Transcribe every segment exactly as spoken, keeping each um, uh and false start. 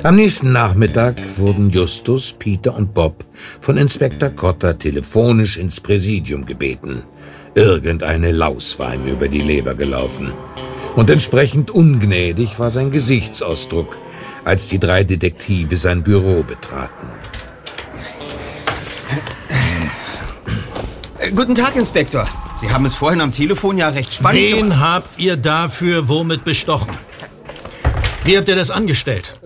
Am nächsten Nachmittag wurden Justus, Peter und Bob von Inspektor Cotter telefonisch ins Präsidium gebeten. Irgendeine Laus war ihm über die Leber gelaufen. Und entsprechend ungnädig war sein Gesichtsausdruck, als die drei Detektive sein Büro betraten. Guten Tag, Inspektor. Sie haben es vorhin am Telefon ja recht spannend Wen gemacht. habt ihr dafür womit bestochen? Wie habt ihr das angestellt?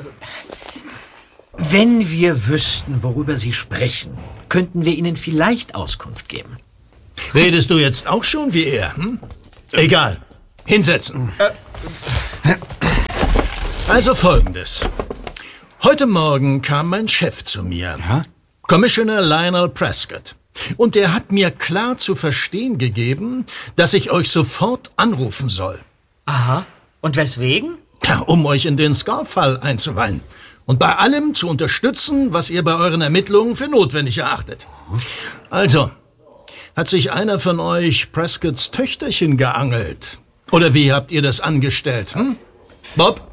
Wenn wir wüssten, worüber Sie sprechen, könnten wir Ihnen vielleicht Auskunft geben. Redest du jetzt auch schon wie er? Hm? Egal. Hinsetzen. Also Folgendes. Heute Morgen kam mein Chef zu mir, Ja? Commissioner Lionel Prescott. Und der hat mir klar zu verstehen gegeben, dass ich euch sofort anrufen soll. Aha. Und weswegen? Ja, um euch in den Skull-Fall einzuweihen. Und bei allem zu unterstützen, was ihr bei euren Ermittlungen für notwendig erachtet. Also, hat sich einer von euch Prescotts Töchterchen geangelt? Oder wie habt ihr das angestellt? Hm? Bob?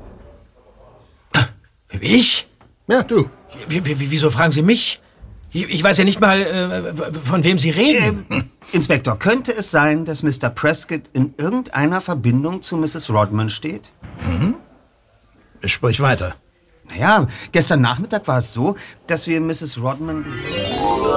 Ich? Ja, du. W- w- Wieso fragen Sie mich? Ich ich weiß ja nicht mal, äh, von wem Sie reden. Ähm, Inspektor, könnte es sein, dass Mister Prescott in irgendeiner Verbindung zu Misses Rodman steht? Sprich weiter. Naja, gestern Nachmittag war es so, dass wir Misses Rodman gesehen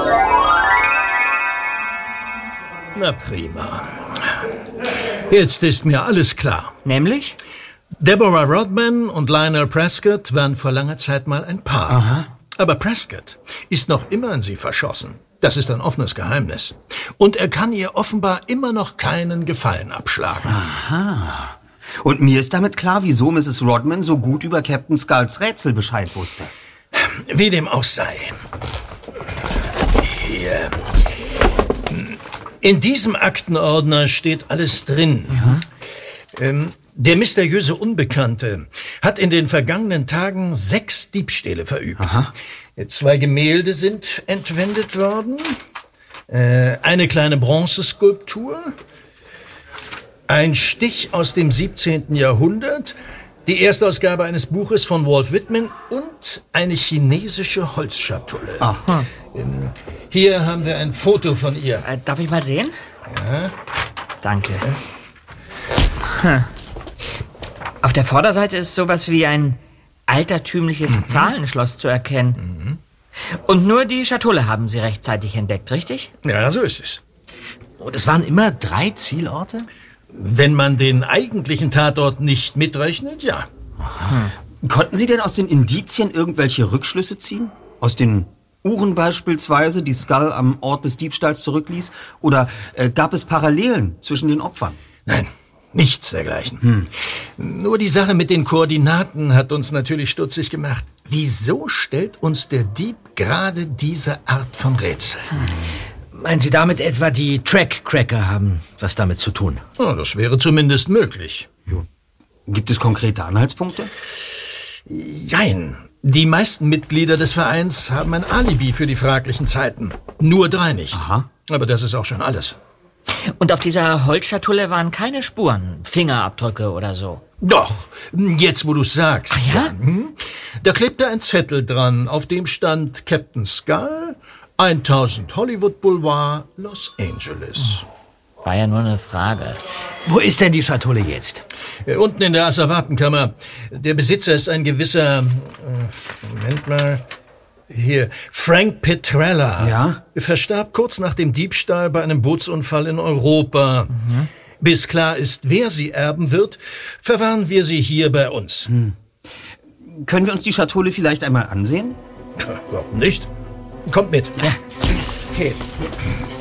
Na prima. Jetzt ist mir alles klar. Nämlich? Deborah Rodman und Lionel Prescott waren vor langer Zeit mal ein Paar. Aha. Aber Prescott ist noch immer an sie verschossen. Das ist ein offenes Geheimnis. Und er kann ihr offenbar immer noch keinen Gefallen abschlagen. Aha. Und mir ist damit klar, wieso Misses Rodman so gut über Captain Skulls Rätsel Bescheid wusste. Wie dem auch sei. Hier. In diesem Aktenordner steht alles drin. Ja. Ähm, der mysteriöse Unbekannte hat in den vergangenen Tagen sechs Diebstähle verübt. Aha. Zwei Gemälde sind entwendet worden, äh, eine kleine Bronzeskulptur, ein Stich aus dem siebzehnten Jahrhundert, die Erstausgabe eines Buches von Walt Whitman und eine chinesische Holzschatulle. Aha. Ähm, hier haben wir ein Foto von ihr. Äh, darf ich mal sehen? Ja. Danke. Hm. Auf der Vorderseite ist sowas wie ein altertümliches mhm. Zahlenschloss zu erkennen. Mhm. Und nur die Schatulle haben Sie rechtzeitig entdeckt, richtig? Ja, so ist es. Und es waren immer drei Zielorte? Wenn man den eigentlichen Tatort nicht mitrechnet, ja. Hm. Konnten Sie denn aus den Indizien irgendwelche Rückschlüsse ziehen? Aus den Uhren beispielsweise, die Skull am Ort des Diebstahls zurückließ? Oder äh, gab es Parallelen zwischen den Opfern? Nein, nichts dergleichen. Hm. Nur die Sache mit den Koordinaten hat uns natürlich stutzig gemacht. Wieso stellt uns der Dieb gerade diese Art von Rätsel? Hm. Meinen Sie damit etwa, die Track-Cracker haben was damit zu tun? Oh, das wäre zumindest möglich. Ja. Gibt es konkrete Anhaltspunkte? Jein. Die meisten Mitglieder des Vereins haben ein Alibi für die fraglichen Zeiten. Nur drei nicht. Aha. Aber das ist auch schon alles. Und auf dieser Holzschatulle waren keine Spuren, Fingerabdrücke oder so? Doch, jetzt wo du's sagst. Ah, ja? Hm? Da klebte ein Zettel dran, auf dem stand Captain Skull, tausend Hollywood Boulevard, Los Angeles. War ja nur eine Frage. Wo ist denn die Schatulle jetzt? Äh, unten in der Asservatenkammer. Der Besitzer ist ein gewisser, äh, Moment mal, hier, Frank Petrella. Ja? Verstarb kurz nach dem Diebstahl bei einem Bootsunfall in Europa. Mhm. Bis klar ist, wer sie erben wird, verwahren wir sie hier bei uns. Hm. Können wir uns die Schatulle vielleicht einmal ansehen? Warum nicht? Kommt mit. Ja. Okay.